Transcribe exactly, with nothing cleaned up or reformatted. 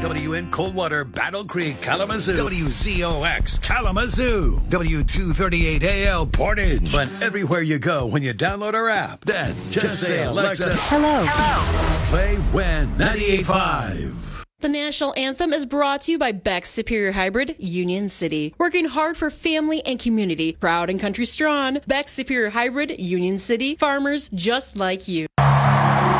W N Coldwater, Battle Creek, Kalamazoo. W Z O X, Kalamazoo. W two thirty-eight A L, Portage. But everywhere you go when you download our app, then just, just say, Alexa, hello. Hello. Play When ninety-eight point five. The national anthem is brought to you by Beck's Superior Hybrid, Union City. Working hard for family and community. Proud and country strong. Beck's Superior Hybrid, Union City. Farmers just like you.